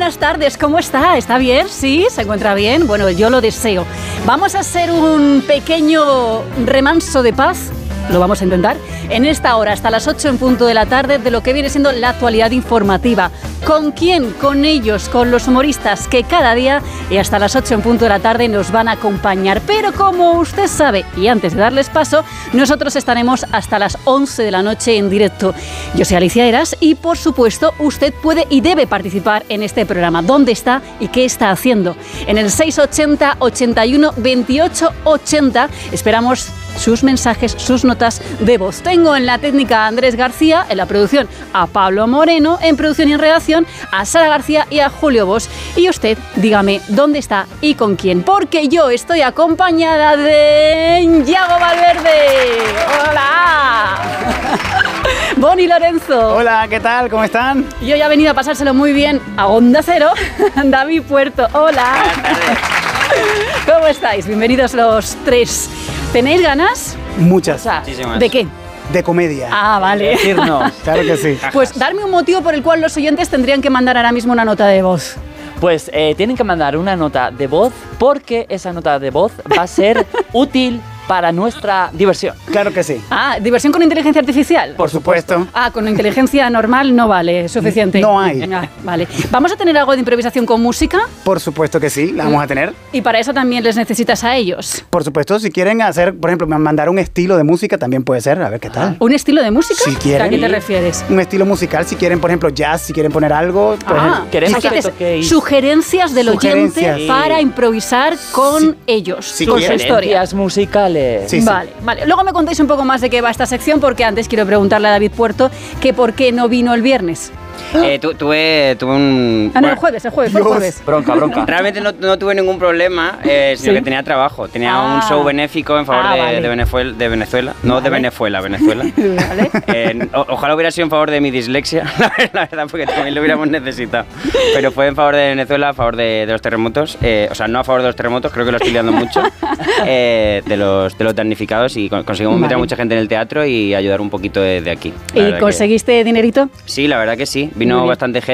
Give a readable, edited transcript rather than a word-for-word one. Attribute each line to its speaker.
Speaker 1: buenas tardes, ¿cómo está? ¿Está bien? ¿Sí? ¿Se encuentra bien? Bueno, yo lo deseo. Vamos a hacer un pequeño remanso de paz, lo vamos a intentar, en esta hora, hasta las 8 en punto de la tarde, de lo que viene siendo la actualidad informativa. ¿Con quién? Con ellos, con los humoristas que cada día y hasta las 8 en punto de la tarde nos van a acompañar. Pero como usted sabe, y antes de darles paso, nosotros estaremos hasta las 11 de la noche en directo. Yo soy Alicia Eras y, por supuesto, usted puede y debe participar en este programa. ¿Dónde está y qué está haciendo? En el 680 81 28 80 esperamos sus mensajes, sus notas de voz. Tengo en la técnica a Andrés García, en la producción a Pablo Moreno, en producción y en redacción a Sara García y a Julio Bosch. Y usted, dígame dónde está y con quién, porque yo estoy acompañada de Yago Valverde. ¡Hola! Boni Lorenzo.
Speaker 2: Hola, ¿qué tal? ¿Cómo están?
Speaker 1: Yo ya he venido a pasárselo muy bien a Onda Cero. David Puerto. Hola. ¿Cómo estáis? Bienvenidos los tres. ¿Tenéis ganas?
Speaker 2: Muchas.
Speaker 1: O sea,
Speaker 3: Muchísimas.
Speaker 1: ¿de qué?
Speaker 2: De comedia.
Speaker 1: Ah, vale.
Speaker 3: Decirnos.
Speaker 2: Claro que sí.
Speaker 1: Pues darme un motivo por el cual los oyentes tendrían que mandar ahora mismo una nota de voz.
Speaker 3: Pues tienen que mandar una nota de voz porque esa nota de voz va a ser útil para nuestra diversión.
Speaker 2: Claro que sí.
Speaker 1: Ah, ¿diversión con inteligencia artificial?
Speaker 2: Por supuesto.
Speaker 1: Ah, con inteligencia normal no vale, suficiente.
Speaker 2: No hay.
Speaker 1: Ah, vale. ¿Vamos a tener algo de improvisación con música?
Speaker 2: Por supuesto que sí, la vamos a tener.
Speaker 1: Y para eso también les necesitas a ellos.
Speaker 2: Por supuesto, si quieren hacer, por ejemplo, mandar un estilo de música también puede ser, a ver qué tal.
Speaker 1: ¿Un estilo de música?
Speaker 2: Si quieren.
Speaker 1: ¿A qué te refieres?
Speaker 2: Un estilo musical, si quieren, por ejemplo, jazz, si quieren poner algo. Pues,
Speaker 3: queremos que
Speaker 1: paquetes,
Speaker 3: toquéis
Speaker 1: sugerencias del
Speaker 2: Sugerencias.
Speaker 1: oyente para improvisar con ellos,
Speaker 2: Si
Speaker 1: con su
Speaker 2: quieren.
Speaker 1: historia.
Speaker 3: Sugerencias musicales.
Speaker 2: Sí, sí.
Speaker 1: Vale, vale. Luego me contáis un poco más de qué va esta sección, porque antes quiero preguntarle a David Puerto que por qué no vino el viernes.
Speaker 4: Tuve un...
Speaker 1: Ah, no, el jueves, fue el jueves.
Speaker 3: Bronca.
Speaker 4: Realmente no tuve ningún problema, sino
Speaker 1: ¿Sí?
Speaker 4: que tenía trabajo. Tenía
Speaker 1: Ah.
Speaker 4: un show benéfico en favor
Speaker 1: Vale.
Speaker 4: de Venezuela. No,
Speaker 1: Vale.
Speaker 4: de Venezuela.
Speaker 1: Vale.
Speaker 4: Ojalá hubiera sido en favor de mi dislexia, la verdad, porque también lo hubiéramos necesitado. Pero fue en favor de Venezuela, a favor de los terremotos. O sea, no a favor de los terremotos, creo que lo estoy liando mucho. De los damnificados, y conseguimos meter a
Speaker 1: Vale.
Speaker 4: mucha gente en el teatro y ayudar un poquito de aquí. La
Speaker 1: ¿Y
Speaker 4: verdad que-
Speaker 1: conseguiste dinerito?
Speaker 4: Sí, la verdad que sí.
Speaker 1: Muy
Speaker 4: Vino
Speaker 1: bien.
Speaker 4: bastante gente.